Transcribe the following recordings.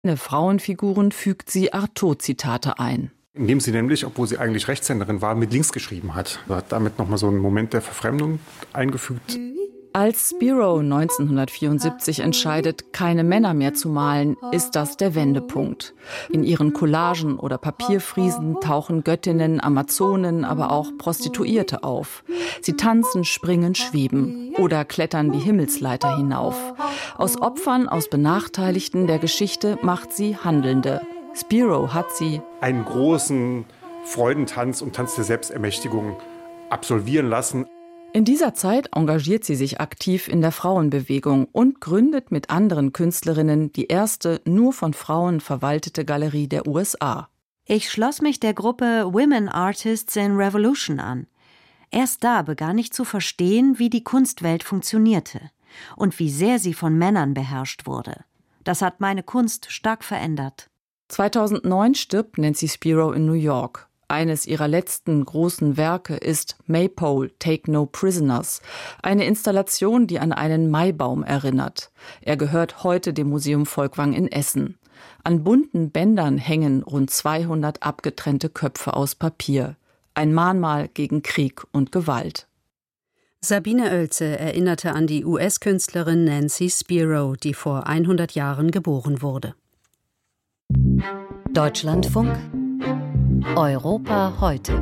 Frauenfiguren fügt sie Artaud-Zitate ein. Indem sie nämlich, obwohl sie eigentlich Rechtshänderin war, mit links geschrieben hat. Sie hat damit nochmal so einen Moment der Verfremdung eingefügt. Als Spiro 1974 entscheidet, keine Männer mehr zu malen, ist das der Wendepunkt. In ihren Collagen oder Papierfriesen tauchen Göttinnen, Amazonen, aber auch Prostituierte auf. Sie tanzen, springen, schweben oder klettern die Himmelsleiter hinauf. Aus Opfern, aus Benachteiligten der Geschichte macht sie Handelnde. Spiro hat sie einen großen Freudentanz und Tanz der Selbstermächtigung absolvieren lassen. In dieser Zeit engagiert sie sich aktiv in der Frauenbewegung und gründet mit anderen Künstlerinnen die erste nur von Frauen verwaltete Galerie der USA. Ich schloss mich der Gruppe Women Artists in Revolution an. Erst da begann ich zu verstehen, wie die Kunstwelt funktionierte und wie sehr sie von Männern beherrscht wurde. Das hat meine Kunst stark verändert. 2009 stirbt Nancy Spiro in New York. Eines ihrer letzten großen Werke ist Maypole, Take No Prisoners, eine Installation, die an einen Maibaum erinnert. Er gehört heute dem Museum Folkwang in Essen. An bunten Bändern hängen rund 200 abgetrennte Köpfe aus Papier. Ein Mahnmal gegen Krieg und Gewalt. Sabine Oelze erinnerte an die US-Künstlerin Nancy Spiro, die vor 100 Jahren geboren wurde. Deutschlandfunk Europa heute.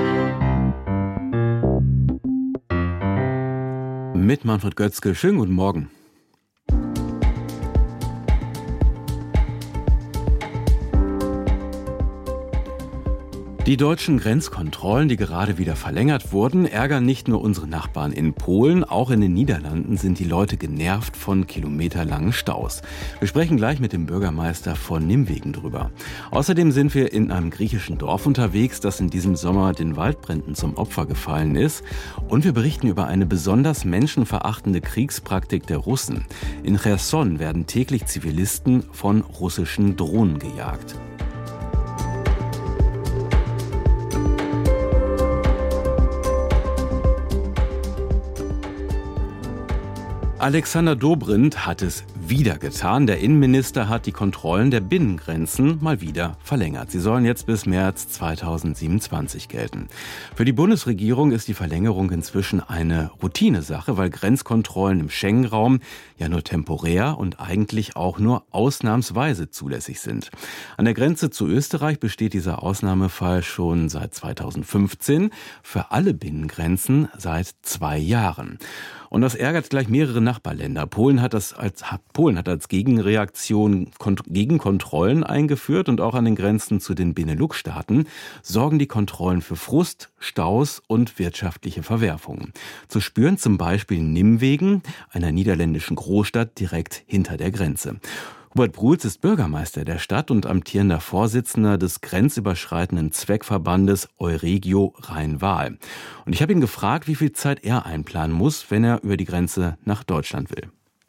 Mit Manfred Götzke. Schönen guten Morgen. Die deutschen Grenzkontrollen, die gerade wieder verlängert wurden, ärgern nicht nur unsere Nachbarn in Polen, auch in den Niederlanden sind die Leute genervt von kilometerlangen Staus. Wir sprechen gleich mit dem Bürgermeister von Nimwegen drüber. Außerdem sind wir in einem griechischen Dorf unterwegs, das in diesem Sommer den Waldbränden zum Opfer gefallen ist. Und wir berichten über eine besonders menschenverachtende Kriegspraktik der Russen. In Cherson werden täglich Zivilisten von russischen Drohnen gejagt. Alexander Dobrindt hat es wieder getan. Der Innenminister hat die Kontrollen der Binnengrenzen mal wieder verlängert. Sie sollen jetzt bis März 2027 gelten. Für die Bundesregierung ist die Verlängerung inzwischen eine Routinesache, weil Grenzkontrollen im Schengen-Raum ja nur temporär und eigentlich auch nur ausnahmsweise zulässig sind. An der Grenze zu Österreich besteht dieser Ausnahmefall schon seit 2015, für alle Binnengrenzen seit 2 Jahren. Und das ärgert gleich mehrere Nachbarländer. Polen hat als Gegenreaktion Gegenkontrollen eingeführt und auch an den Grenzen zu den Benelux-Staaten sorgen die Kontrollen für Frust, Staus und wirtschaftliche Verwerfungen. Zu spüren zum Beispiel in Nimwegen, einer niederländischen Großstadt direkt hinter der Grenze. Hubert Bruls ist Bürgermeister der Stadt und amtierender Vorsitzender des grenzüberschreitenden Zweckverbandes Euregio Rhein-Waal. Und ich habe ihn gefragt, wie viel Zeit er einplanen muss, wenn er über die Grenze nach Deutschland will.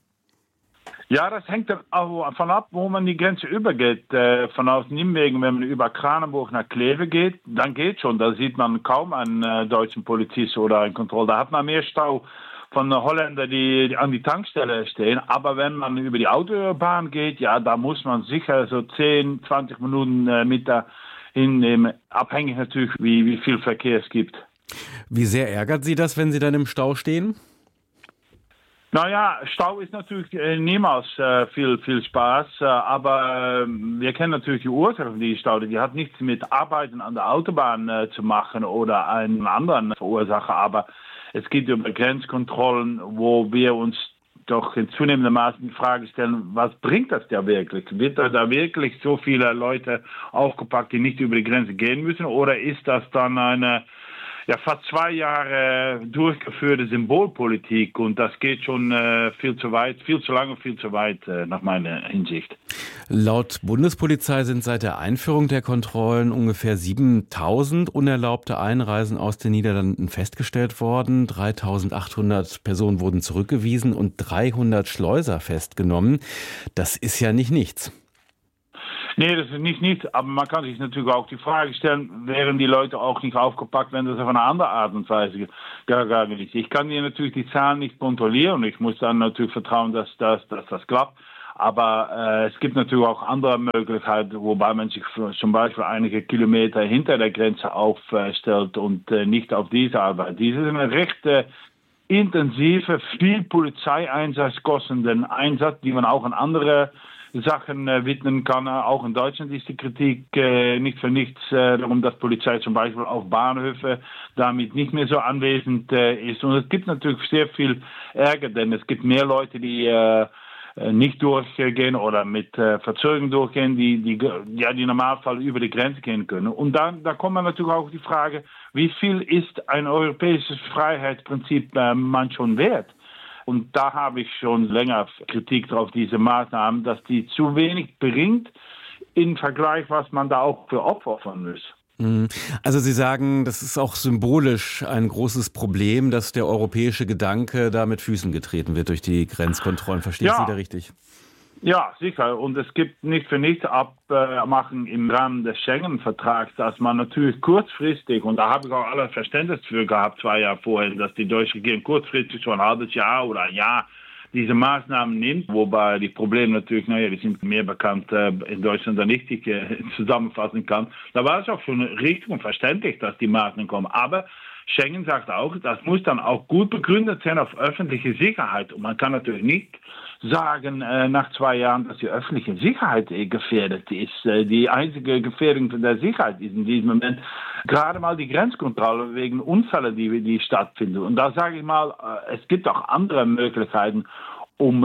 Ja, das hängt davon ab, wo man die Grenze übergeht. Von aus Nimwegen, wenn man über Kranenburg nach Kleve geht, dann geht schon. Da sieht man kaum einen deutschen Polizist oder einen Kontrolle. Da hat man mehr Stau von Holländern, die an die Tankstelle stehen. Aber wenn man über die Autobahn geht, ja, da muss man sicher so 10, 20 Minuten mit da hinnehmen. Abhängig natürlich, wie viel Verkehr es gibt. Wie sehr ärgert Sie das, wenn Sie dann im Stau stehen? Naja, Stau ist natürlich niemals viel Spaß, aber wir kennen natürlich die Ursache von diesem Stau. Die hat nichts mit Arbeiten an der Autobahn zu machen oder einen anderen Verursacher, aber es geht über Grenzkontrollen, wo wir uns doch in zunehmendem Maße die Frage stellen, was bringt das ja wirklich? Wird da wirklich so viele Leute aufgepackt, die nicht über die Grenze gehen müssen? Oder ist das dann eine fast 2 Jahre durchgeführte Symbolpolitik und das geht schon viel zu weit, viel zu lange, viel zu weit nach meiner Hinsicht. Laut Bundespolizei sind seit der Einführung der Kontrollen ungefähr 7.000 unerlaubte Einreisen aus den Niederlanden festgestellt worden. 3.800 Personen wurden zurückgewiesen und 300 Schleuser festgenommen. Das ist ja nicht nichts. Nee, das ist nicht nichts, aber man kann sich natürlich auch die Frage stellen, wären die Leute auch nicht aufgepackt, wenn das auf eine andere Art und Weise gegangen ist. Ich kann hier natürlich die Zahlen nicht kontrollieren und ich muss dann natürlich vertrauen, dass das klappt. Aber es gibt natürlich auch andere Möglichkeiten, wobei man sich zum Beispiel einige Kilometer hinter der Grenze aufstellt und nicht auf diese Arbeit. Diese ist eine recht intensive, viel Polizeieinsatz kostenden Einsatz, die man auch an andere Sachen widmen kann. Auch in Deutschland ist die Kritik nicht für nichts darum, dass Polizei zum Beispiel auf Bahnhöfe damit nicht mehr so anwesend ist. Und es gibt natürlich sehr viel Ärger, denn es gibt mehr Leute, die nicht durchgehen oder mit Verzögerung durchgehen, die im Normalfall über die Grenze gehen können. Und da kommt man natürlich auch die Frage, wie viel ist ein europäisches Freiheitsprinzip man schon wert? Und da habe ich schon länger Kritik drauf, diese Maßnahmen, dass die zu wenig bringt im Vergleich, was man da auch für Opfer opfern muss. Also Sie sagen, das ist auch symbolisch ein großes Problem, dass der europäische Gedanke da mit Füßen getreten wird durch die Grenzkontrollen. Verstehe ich Sie da richtig? Ja, sicher. Und es gibt nicht für nichts Abmachen im Rahmen des Schengen-Vertrags, dass man natürlich kurzfristig, und da habe ich auch alle Verständnis für gehabt, 2 Jahre vorher, dass die deutsche Regierung kurzfristig so ein halbes Jahr oder ein Jahr diese Maßnahmen nimmt, wobei die Probleme natürlich, die sind mehr bekannt in Deutschland, da nicht ich zusammenfassen kann. Da war es auch schon richtig und verständlich, dass die Maßnahmen kommen. Aber Schengen sagt auch, das muss dann auch gut begründet sein auf öffentliche Sicherheit. Und man kann natürlich nicht sagen nach 2 Jahren, dass die öffentliche Sicherheit gefährdet ist. Die einzige Gefährdung der Sicherheit ist in diesem Moment gerade mal die Grenzkontrolle wegen Unfällen, die stattfinden. Und da sage ich mal, es gibt auch andere Möglichkeiten, um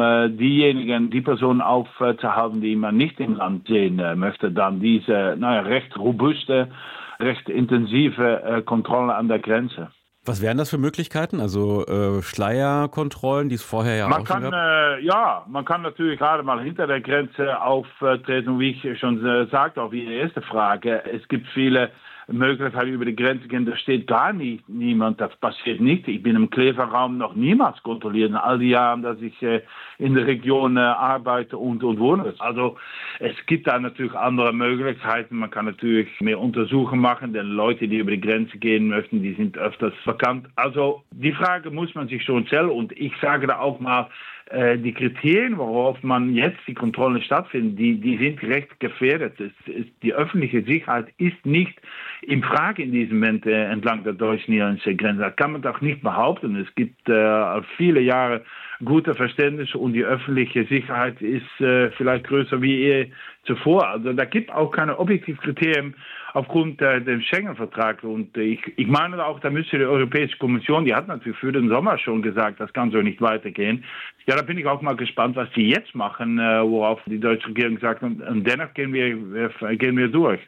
die Personen aufzuhalten, die man nicht im Land sehen möchte, dann diese recht robuste, recht intensive Kontrolle an der Grenze. Was wären das für Möglichkeiten? Also Schleierkontrollen, die es vorher ja auch schon gab? Man kann natürlich gerade mal hinter der Grenze auftreten. Und wie ich schon sagte, auch wie die erste Frage, es gibt viele Möglichkeiten über die Grenze gehen, da steht gar niemand, das passiert nicht. Ich bin im Kleve-Raum noch niemals kontrolliert in all die Jahren, dass ich in der Region arbeite und wohne. Also es gibt da natürlich andere Möglichkeiten. Man kann natürlich mehr Untersuchungen machen, denn Leute, die über die Grenze gehen möchten, die sind öfters bekannt. Also die Frage muss man sich schon stellen und ich sage da auch mal, die Kriterien, worauf man jetzt die Kontrollen stattfinden, die sind recht gefährdet. Die öffentliche Sicherheit ist nicht in Frage in diesem Moment entlang der deutsch-niederländischen Grenze. Das kann man doch nicht behaupten. Es gibt viele Jahre gute Verständnis und die öffentliche Sicherheit ist vielleicht größer wie je zuvor. Also da gibt auch keine objektiven Kriterien aufgrund des Schengen-Vertrags. Und ich meine auch, da müsste die Europäische Kommission, die hat natürlich für den Sommer schon gesagt, das kann so nicht weitergehen. Ja, da bin ich auch mal gespannt, was die jetzt machen, worauf die deutsche Regierung sagt. Und dennoch gehen wir durch.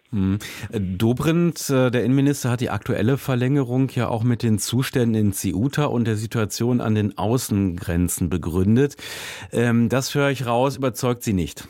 Dobrindt, der Innenminister, hat die aktuelle Verlängerung ja auch mit den Zuständen in Ceuta und der Situation an den Außengrenzen begründet. Das höre ich raus, überzeugt Sie nicht.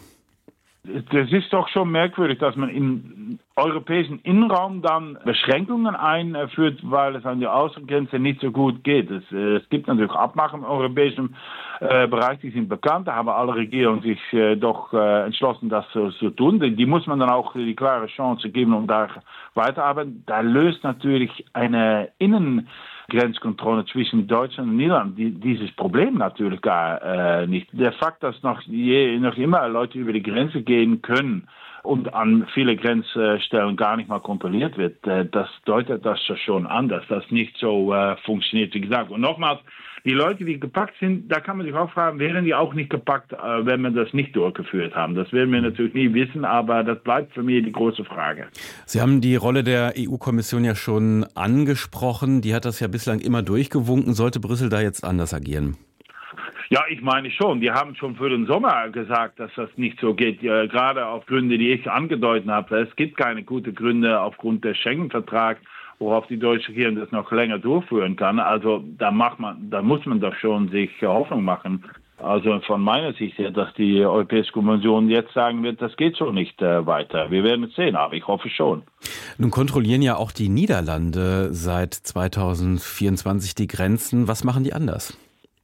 Das ist doch schon merkwürdig, dass man im europäischen Innenraum dann Beschränkungen einführt, weil es an die Außengrenze nicht so gut geht. Es gibt natürlich Abmachungen im europäischen Bereich, die sind bekannt, da haben alle Regierungen sich doch entschlossen, das zu tun. Die muss man dann auch die klare Chance geben, um da weiterzuarbeiten. Da löst natürlich eine Grenzkontrolle zwischen Deutschland und Niederland dieses Problem natürlich gar nicht. Der Fakt, dass noch immer Leute über die Grenze gehen können und an viele Grenzstellen gar nicht mal kontrolliert wird, das deutet das schon an, dass das nicht so funktioniert, wie gesagt. Und nochmals, die Leute, die gepackt sind, da kann man sich auch fragen, wären die auch nicht gepackt, wenn wir das nicht durchgeführt haben? Das werden wir natürlich nie wissen, aber das bleibt für mich die große Frage. Sie haben die Rolle der EU-Kommission ja schon angesprochen. Die hat das ja bislang immer durchgewunken. Sollte Brüssel da jetzt anders agieren? Ja, ich meine schon. Die haben schon für den Sommer gesagt, dass das nicht so geht. Ja, gerade auf Gründe, die ich angedeutet habe. Es gibt keine guten Gründe aufgrund des Schengen-Vertrags, worauf die deutsche Regierung das noch länger durchführen kann. Also da muss man doch schon sich Hoffnung machen. Also von meiner Sicht her, dass die Europäische Kommission jetzt sagen wird, das geht so nicht weiter. Wir werden es sehen, aber ich hoffe schon. Nun kontrollieren ja auch die Niederlande seit 2024 die Grenzen. Was machen die anders?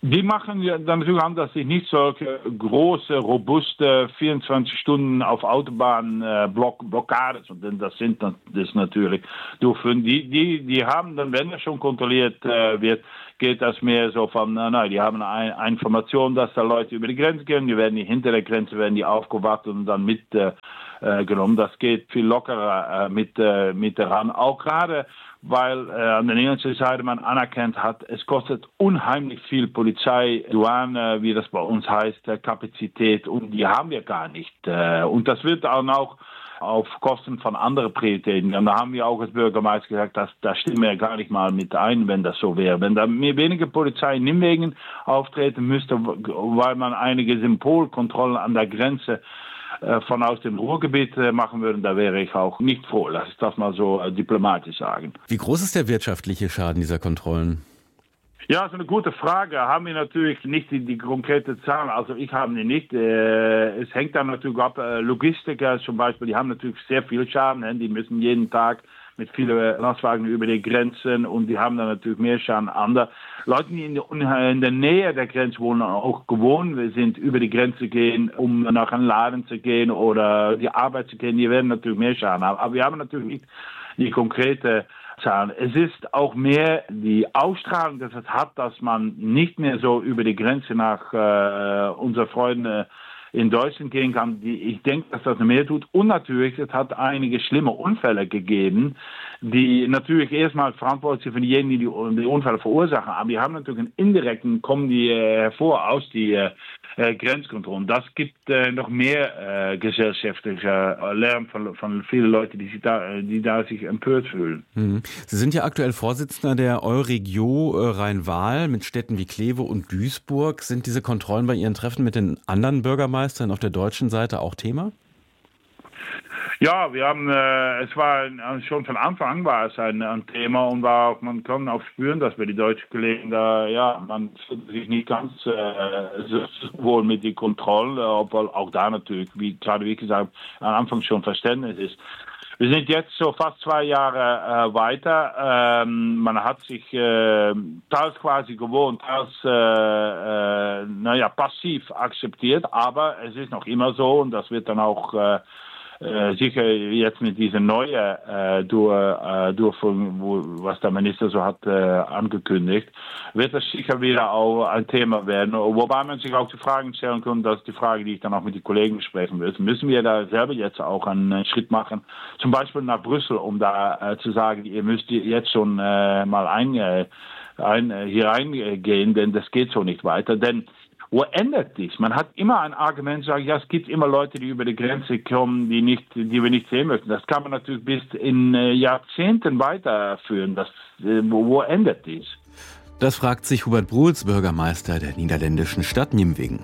Die machen ja dann natürlich an, dass sie nicht solche große, robuste 24 Stunden auf Autobahn Blockades, und das sind das natürlich durchführen. Die haben dann, wenn das schon kontrolliert wird, geht das mehr so von, nein, die haben eine Information, dass da Leute über die Grenze gehen, die werden hinter der Grenze werden die aufgewacht und dann mitgenommen. Das geht viel lockerer mit daran. Auch gerade weil an der niederländischen Seite man anerkannt hat, es kostet unheimlich viel Polizei, Douane, wie das bei uns heißt, Kapazität, und die haben wir gar nicht. Und das wird dann auch auf Kosten von anderen Prioritäten. Und da haben wir auch als Bürgermeister gesagt, da stimmen wir gar nicht mal mit ein, wenn das so wäre. Wenn da mehr weniger Polizei in Nimwegen auftreten müsste, weil man einige Symbolkontrollen an der Grenze von aus dem Ruhrgebiet machen würden, da wäre ich auch nicht froh. Lass ich das mal so diplomatisch sagen. Wie groß ist der wirtschaftliche Schaden dieser Kontrollen? Ja, das ist eine gute Frage. Haben wir natürlich nicht die konkrete Zahlen. Also ich habe die nicht. Es hängt dann natürlich ab. Logistiker zum Beispiel, die haben natürlich sehr viel Schaden. Die müssen jeden Tag mit vielen Lastwagen über die Grenzen, und die haben dann natürlich mehr Schaden. Andere Leute, die in der Nähe der Grenze wohnen, auch gewohnt sind, über die Grenze gehen, um nach einem Laden zu gehen oder die Arbeit zu gehen, die werden natürlich mehr Schaden haben. Aber wir haben natürlich nicht die konkrete Zahlen. Es ist auch mehr die Ausstrahlung, dass es hat, dass man nicht mehr so über die Grenze nach unseren Freunden in Deutschland gehen kann. Ich denke, dass das mehr tut. Und natürlich, es hat einige schlimme Unfälle gegeben, die natürlich erstmal verantwortlich sind für diejenigen, die die Unfälle verursachen. Aber die haben natürlich einen indirekten, kommen die hervor aus die Grenzkontrollen. Das gibt noch mehr gesellschaftlicher Lärm von vielen Leuten, die da sich empört fühlen. Sie sind ja aktuell Vorsitzender der Euregio Rhein-Waal mit Städten wie Kleve und Duisburg. Sind diese Kontrollen bei Ihren Treffen mit den anderen Bürgermeistern auf der deutschen Seite auch Thema? Ja, wir haben, es war schon von Anfang an war es ein Thema, und man kann auch spüren, dass wir die deutschen Kollegen da, man fühlt sich nicht ganz so wohl mit den Kontrollen, obwohl auch da natürlich, wie gesagt, am Anfang schon Verständnis ist. Wir sind jetzt so fast 2 Jahre weiter. Man hat sich teils quasi gewohnt, teils passiv akzeptiert, aber es ist noch immer so, und das wird dann auch sicher jetzt mit dieser neuen Durchführung, was der Minister so hat angekündigt, wird das sicher wieder auch ein Thema werden. Wobei man sich auch die Fragen stellen kann, das ist die Frage, die ich dann auch mit den Kollegen besprechen will. Müssen wir da selber jetzt auch einen Schritt machen, zum Beispiel nach Brüssel, um da zu sagen, ihr müsst jetzt schon mal hier reingehen, denn das geht so nicht weiter. Denn wo ändert dies? Man hat immer ein Argument, sagen, ja, es gibt immer Leute, die über die Grenze kommen, die wir nicht sehen möchten. Das kann man natürlich bis in Jahrzehnten weiterführen. Wo ändert dies? Das fragt sich Hubert Bruhls, Bürgermeister der niederländischen Stadt Nimwegen.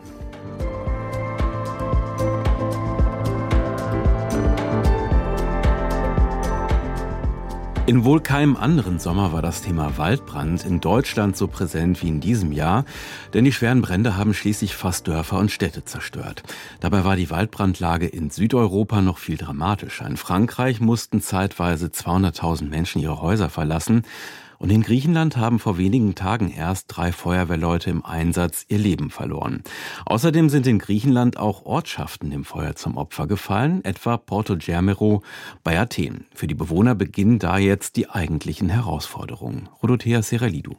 In wohl keinem anderen Sommer war das Thema Waldbrand in Deutschland so präsent wie in diesem Jahr, denn die schweren Brände haben schließlich fast Dörfer und Städte zerstört. Dabei war die Waldbrandlage in Südeuropa noch viel dramatischer. In Frankreich mussten zeitweise 200.000 Menschen ihre Häuser verlassen. Und in Griechenland haben vor wenigen Tagen erst 3 Feuerwehrleute im Einsatz ihr Leben verloren. Außerdem sind in Griechenland auch Ortschaften dem Feuer zum Opfer gefallen, etwa Porto Germero bei Athen. Für die Bewohner beginnen da jetzt die eigentlichen Herausforderungen. Rodothea Seralidou.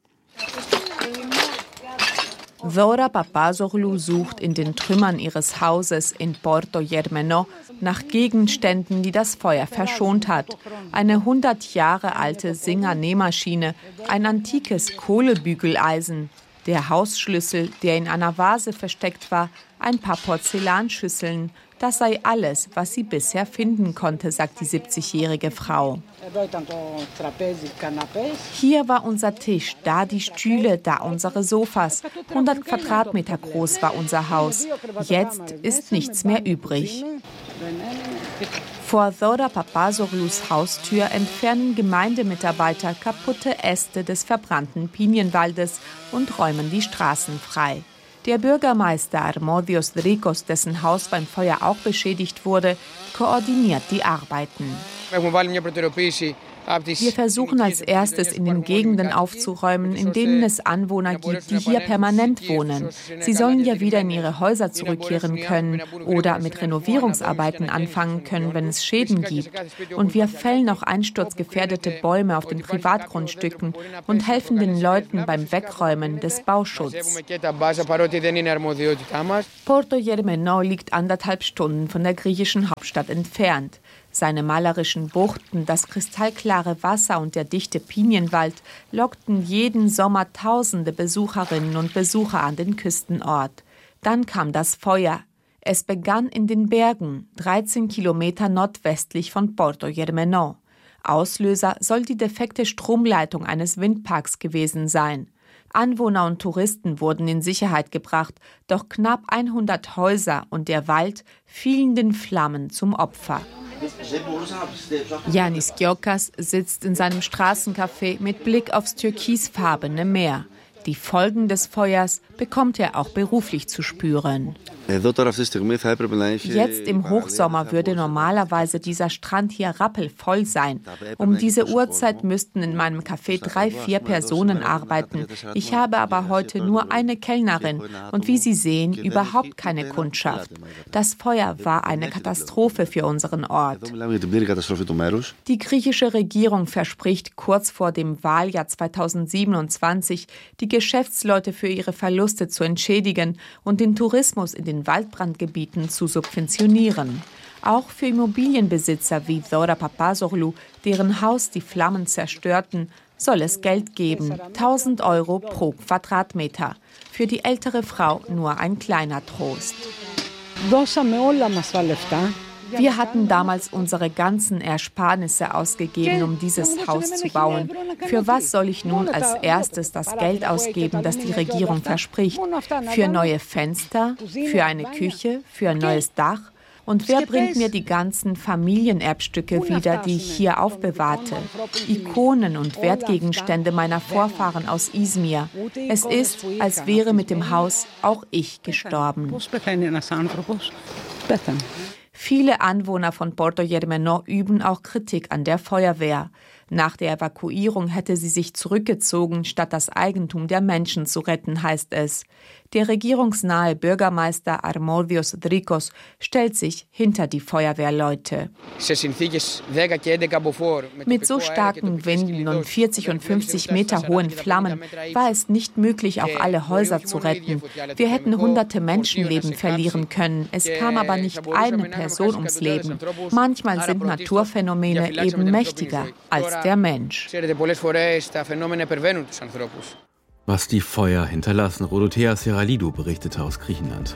Dora Papazoglou sucht in den Trümmern ihres Hauses in Porto Germeno nach Gegenständen, die das Feuer verschont hat. Eine 100 Jahre alte Singer-Nähmaschine, ein antikes Kohlebügeleisen, der Hausschlüssel, der in einer Vase versteckt war, ein paar Porzellanschüsseln. Das sei alles, was sie bisher finden konnte, sagt die 70-jährige Frau. Hier war unser Tisch, da die Stühle, da unsere Sofas. 100 Quadratmeter groß war unser Haus. Jetzt ist nichts mehr übrig. Vor Dora Papazoglous Haustür entfernen Gemeindemitarbeiter kaputte Äste des verbrannten Pinienwaldes und räumen die Straßen frei. Der Bürgermeister Armodios Drikos, dessen Haus beim Feuer auch beschädigt wurde, koordiniert die Arbeiten. Wir versuchen als erstes in den Gegenden aufzuräumen, in denen es Anwohner gibt, die hier permanent wohnen. Sie sollen ja wieder in ihre Häuser zurückkehren können oder mit Renovierungsarbeiten anfangen können, wenn es Schäden gibt. Und wir fällen auch einsturzgefährdete Bäume auf den Privatgrundstücken und helfen den Leuten beim Wegräumen des Bauschutzes. Porto-Germano liegt 1,5 Stunden von der griechischen Hauptstadt entfernt. Seine malerischen Buchten, das kristallklare Wasser und der dichte Pinienwald lockten jeden Sommer tausende Besucherinnen und Besucher an den Küstenort. Dann kam das Feuer. Es begann in den Bergen, 13 Kilometer nordwestlich von Porto-Germano. Auslöser soll die defekte Stromleitung eines Windparks gewesen sein. Anwohner und Touristen wurden in Sicherheit gebracht, doch knapp 100 Häuser und der Wald fielen den Flammen zum Opfer. Yannis Giokas sitzt in seinem Straßencafé mit Blick aufs türkisfarbene Meer. Die Folgen des Feuers bekommt er auch beruflich zu spüren. Jetzt im Hochsommer würde normalerweise dieser Strand hier rappelvoll sein. Um diese Uhrzeit müssten in meinem Café 3-4 Personen arbeiten. Ich habe aber heute nur eine Kellnerin und wie Sie sehen, überhaupt keine Kundschaft. Das Feuer war eine Katastrophe für unseren Ort. Die griechische Regierung verspricht kurz vor dem Wahljahr 2027, die Geschäftsleute für ihre Verluste zu entschädigen und den Tourismus in den Waldbrandgebieten zu subventionieren. Auch für Immobilienbesitzer wie Dora Papazoglou, deren Haus die Flammen zerstörten, soll es Geld geben, 1.000 € pro Quadratmeter. Für die ältere Frau nur ein kleiner Trost. Wir hatten damals unsere ganzen Ersparnisse ausgegeben, um dieses Haus zu bauen. Für was soll ich nun als erstes das Geld ausgeben, das die Regierung verspricht? Für neue Fenster? Für eine Küche? Für ein neues Dach? Und wer bringt mir die ganzen Familienerbstücke wieder, die ich hier aufbewahrte? Ikonen und Wertgegenstände meiner Vorfahren aus Izmir. Es ist, als wäre mit dem Haus auch ich gestorben. Viele Anwohner von Porto-Germano üben auch Kritik an der Feuerwehr. Nach der Evakuierung hätte sie sich zurückgezogen, statt das Eigentum der Menschen zu retten, heißt es. Der regierungsnahe Bürgermeister Armodios Drikos stellt sich hinter die Feuerwehrleute. Mit so starken Winden und 40 und 50 Meter hohen Flammen war es nicht möglich, auch alle Häuser zu retten. Wir hätten hunderte Menschenleben verlieren können. Es kam aber nicht eine Person ums Leben. Manchmal sind Naturphänomene eben mächtiger als der Mensch. Was die Feuer hinterlassen. Rodothea Seralidou berichtete aus Griechenland.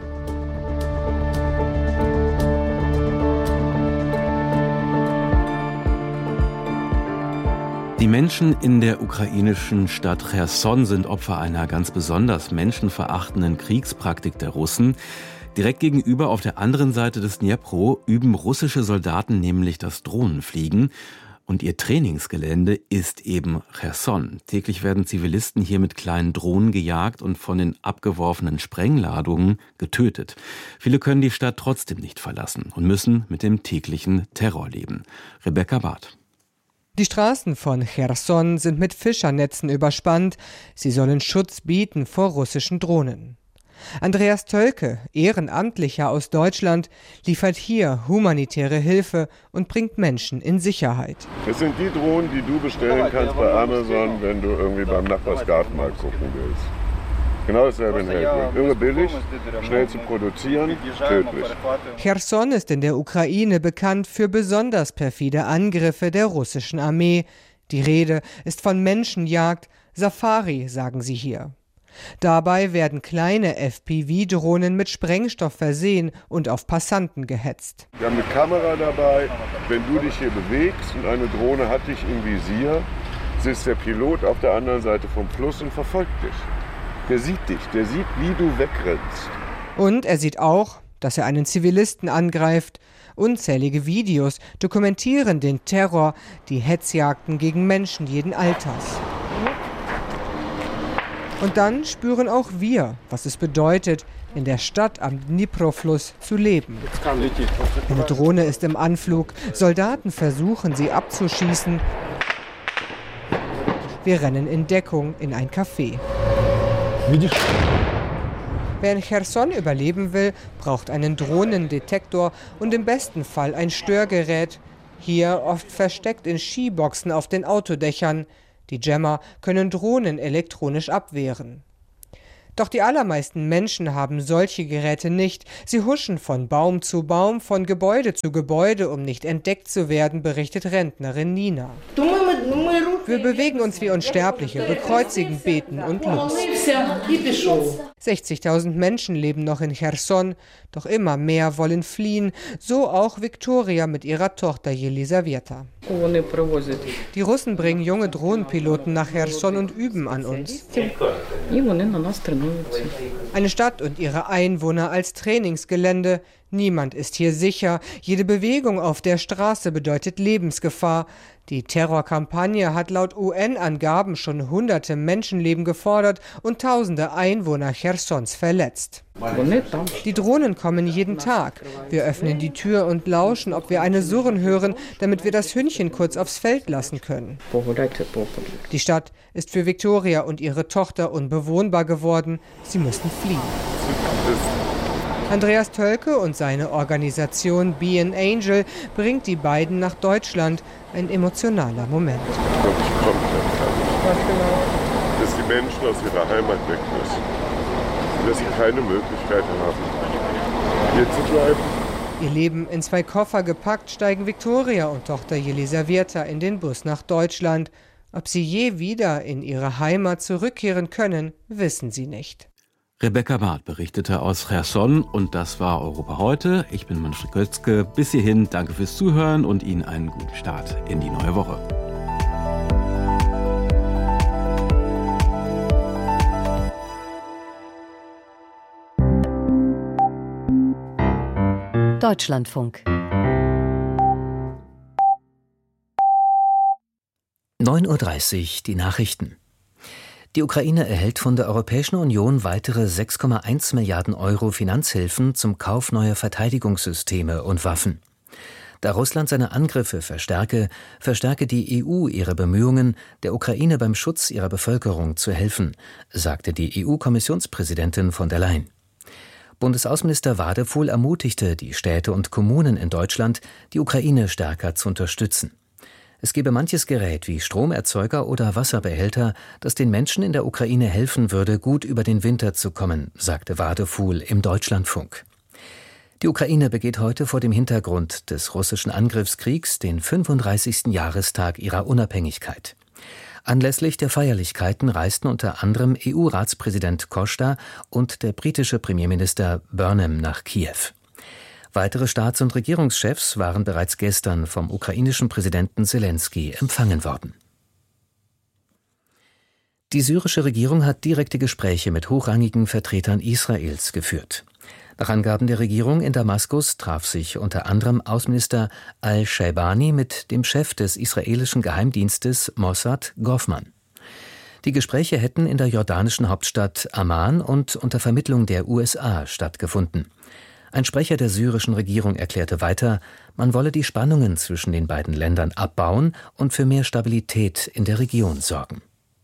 Die Menschen in der ukrainischen Stadt Cherson sind Opfer einer ganz besonders menschenverachtenden Kriegspraktik der Russen. Direkt gegenüber auf der anderen Seite des Dnipro üben russische Soldaten nämlich das Drohnenfliegen. Und ihr Trainingsgelände ist eben Cherson. Täglich werden Zivilisten hier mit kleinen Drohnen gejagt und von den abgeworfenen Sprengladungen getötet. Viele können die Stadt trotzdem nicht verlassen und müssen mit dem täglichen Terror leben. Rebecca Barth. Die Straßen von Cherson sind mit Fischernetzen überspannt. Sie sollen Schutz bieten vor russischen Drohnen. Andreas Tölke, Ehrenamtlicher aus Deutschland, liefert hier humanitäre Hilfe und bringt Menschen in Sicherheit. Es sind die Drohnen, die du bestellen kannst bei Amazon, wenn du irgendwie beim Nachbarsgarten mal gucken willst. Genau dasselbe in Helgoland. Irre billig, schnell zu produzieren, tödlich. Cherson ist in der Ukraine bekannt für besonders perfide Angriffe der russischen Armee. Die Rede ist von Menschenjagd, Safari, sagen sie hier. Dabei werden kleine FPV-Drohnen mit Sprengstoff versehen und auf Passanten gehetzt. Wir haben eine Kamera dabei. Wenn du dich hier bewegst und eine Drohne hat dich im Visier, sitzt der Pilot auf der anderen Seite vom Fluss und verfolgt dich. Der sieht dich, der sieht, wie du wegrennst. Und er sieht auch, dass er einen Zivilisten angreift. Unzählige Videos dokumentieren den Terror, die Hetzjagden gegen Menschen jeden Alters. Und dann spüren auch wir, was es bedeutet, in der Stadt am Dnipro-Fluss zu leben. Eine Drohne ist im Anflug, Soldaten versuchen, sie abzuschießen. Wir rennen in Deckung in ein Café. Wer in Cherson überleben will, braucht einen Drohnendetektor und im besten Fall ein Störgerät. Hier oft versteckt in Skiboxen auf den Autodächern. Die Jammer können Drohnen elektronisch abwehren. Doch die allermeisten Menschen haben solche Geräte nicht. Sie huschen von Baum zu Baum, von Gebäude zu Gebäude, um nicht entdeckt zu werden, berichtet Rentnerin Nina. Wir bewegen uns wie Unsterbliche, bekreuzigen, beten und los. 60.000 Menschen leben noch in Cherson, doch immer mehr wollen fliehen, so auch Viktoria mit ihrer Tochter Jelisaweta. Die Russen bringen junge Drohnenpiloten nach Cherson und üben an uns. Eine Stadt und ihre Einwohner als Trainingsgelände. Niemand ist hier sicher. Jede Bewegung auf der Straße bedeutet Lebensgefahr. Die Terrorkampagne hat laut UN-Angaben schon hunderte Menschenleben gefordert und tausende Einwohner Chersons verletzt. Die Drohnen kommen jeden Tag. Wir öffnen die Tür und lauschen, ob wir eine Surren hören, damit wir das Hündchen kurz aufs Feld lassen können. Die Stadt ist für Viktoria und ihre Tochter unbewohnbar geworden. Sie müssen fliehen. Andreas Tölke und seine Organisation Be an Angel bringt die beiden nach Deutschland. Ein emotionaler Moment. Dass die Menschen aus ihrer Heimat weg müssen. Und dass sie keine Möglichkeit haben, hier zu bleiben. Ihr Leben in 2 Koffer gepackt, steigen Viktoria und Tochter Jelisaweta in den Bus nach Deutschland. Ob sie je wieder in ihre Heimat zurückkehren können, wissen sie nicht. Rebecca Barth berichtete aus Cherson und das war Europa heute. Ich bin Manfred Götzke. Bis hierhin, danke fürs Zuhören und Ihnen einen guten Start in die neue Woche. Deutschlandfunk 9:30 Uhr, die Nachrichten. Die Ukraine erhält von der Europäischen Union weitere 6,1 Milliarden Euro Finanzhilfen zum Kauf neuer Verteidigungssysteme und Waffen. Da Russland seine Angriffe verstärke die EU ihre Bemühungen, der Ukraine beim Schutz ihrer Bevölkerung zu helfen, sagte die EU-Kommissionspräsidentin von der Leyen. Bundesaußenminister Wadefuhl ermutigte die Städte und Kommunen in Deutschland, die Ukraine stärker zu unterstützen. Es gebe manches Gerät wie Stromerzeuger oder Wasserbehälter, das den Menschen in der Ukraine helfen würde, gut über den Winter zu kommen, sagte Wadefuhl im Deutschlandfunk. Die Ukraine begeht heute vor dem Hintergrund des russischen Angriffskriegs den 35. Jahrestag ihrer Unabhängigkeit. Anlässlich der Feierlichkeiten reisten unter anderem EU-Ratspräsident Costa und der britische Premierminister Burnham nach Kiew. Weitere Staats- und Regierungschefs waren bereits gestern vom ukrainischen Präsidenten Selenskyj empfangen worden. Die syrische Regierung hat direkte Gespräche mit hochrangigen Vertretern Israels geführt. Nach Angaben der Regierung in Damaskus traf sich unter anderem Außenminister al-Shaibani mit dem Chef des israelischen Geheimdienstes Mossad Goffman. Die Gespräche hätten in der jordanischen Hauptstadt Amman und unter Vermittlung der USA stattgefunden. Ein Sprecher der syrischen Regierung erklärte weiter, man wolle die Spannungen zwischen den beiden Ländern abbauen und für mehr Stabilität in der Region sorgen.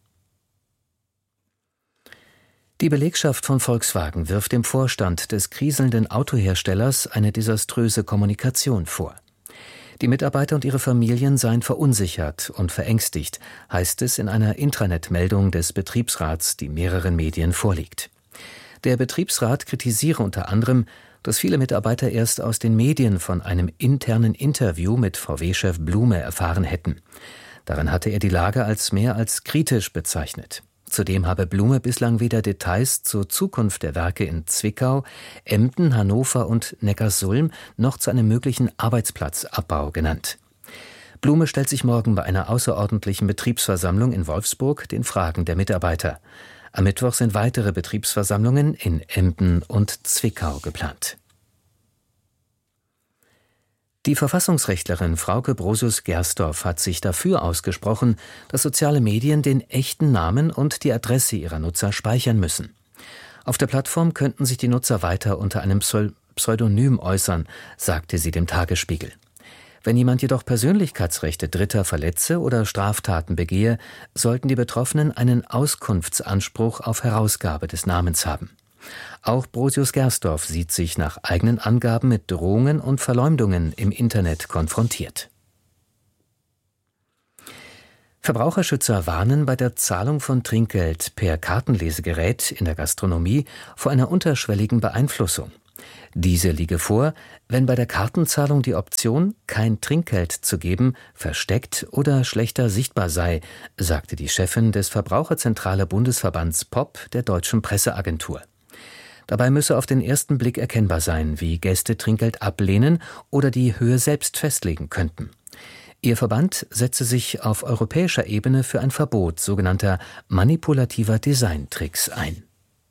Die Belegschaft von Volkswagen wirft dem Vorstand des kriselnden Autoherstellers eine desaströse Kommunikation vor. Die Mitarbeiter und ihre Familien seien verunsichert und verängstigt, heißt es in einer Intranet-Meldung des Betriebsrats, die mehreren Medien vorliegt. Der Betriebsrat kritisiere unter anderem, dass viele Mitarbeiter erst aus den Medien von einem internen Interview mit VW-Chef Blume erfahren hätten. Darin hatte er die Lage als mehr als kritisch bezeichnet. Zudem habe Blume bislang weder Details zur Zukunft der Werke in Zwickau, Emden, Hannover und Neckarsulm noch zu einem möglichen Arbeitsplatzabbau genannt. Blume stellt sich morgen bei einer außerordentlichen Betriebsversammlung in Wolfsburg den Fragen der Mitarbeiter. Am Mittwoch sind weitere Betriebsversammlungen in Emden und Zwickau geplant. Die Verfassungsrechtlerin Frauke Brosius-Gersdorf hat sich dafür ausgesprochen, dass soziale Medien den echten Namen und die Adresse ihrer Nutzer speichern müssen. Auf der Plattform könnten sich die Nutzer weiter unter einem Pseudonym äußern, sagte sie dem Tagesspiegel. Wenn jemand jedoch Persönlichkeitsrechte Dritter verletze oder Straftaten begehe, sollten die Betroffenen einen Auskunftsanspruch auf Herausgabe des Namens haben. Auch Brosius Gersdorf sieht sich nach eigenen Angaben mit Drohungen und Verleumdungen im Internet konfrontiert. Verbraucherschützer warnen bei der Zahlung von Trinkgeld per Kartenlesegerät in der Gastronomie vor einer unterschwelligen Beeinflussung. Diese liege vor, wenn bei der Kartenzahlung die Option, kein Trinkgeld zu geben, versteckt oder schlechter sichtbar sei, sagte die Chefin des Verbraucherzentrale Bundesverbands POP der Deutschen Presseagentur. Dabei müsse auf den ersten Blick erkennbar sein, wie Gäste Trinkgeld ablehnen oder die Höhe selbst festlegen könnten. Ihr Verband setze sich auf europäischer Ebene für ein Verbot sogenannter manipulativer Designtricks ein.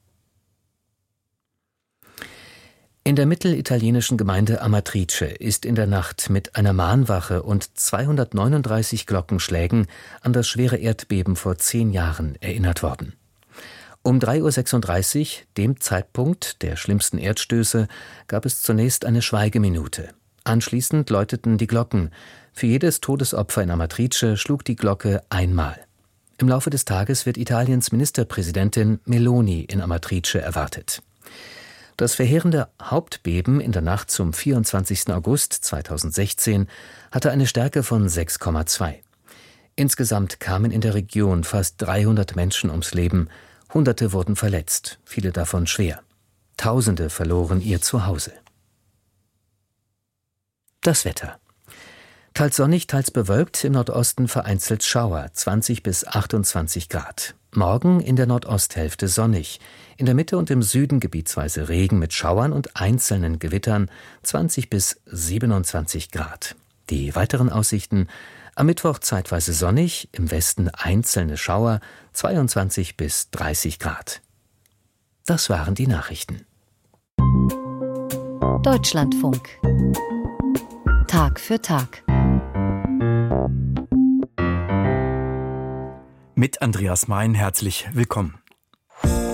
In der mittelitalienischen Gemeinde Amatrice ist in der Nacht mit einer Mahnwache und 239 Glockenschlägen an das schwere Erdbeben vor 10 Jahren erinnert worden. Um 3:36 Uhr, dem Zeitpunkt der schlimmsten Erdstöße, gab es zunächst eine Schweigeminute. Anschließend läuteten die Glocken. Für jedes Todesopfer in Amatrice schlug die Glocke einmal. Im Laufe des Tages wird Italiens Ministerpräsidentin Meloni in Amatrice erwartet. Das verheerende Hauptbeben in der Nacht zum 24. August 2016 hatte eine Stärke von 6,2. Insgesamt kamen in der Region fast 300 Menschen ums Leben, Hunderte wurden verletzt, viele davon schwer. Tausende verloren ihr Zuhause. Das Wetter. Teils sonnig, teils bewölkt, im Nordosten vereinzelt Schauer, 20 bis 28 Grad. Morgen in der Nordosthälfte sonnig, in der Mitte und im Süden gebietsweise Regen mit Schauern und einzelnen Gewittern, 20 bis 27 Grad. Die weiteren Aussichten: am Mittwoch zeitweise sonnig, im Westen einzelne Schauer, 22 bis 30 Grad. Das waren die Nachrichten. Deutschlandfunk. Tag für Tag. Mit Andreas Mein, herzlich willkommen.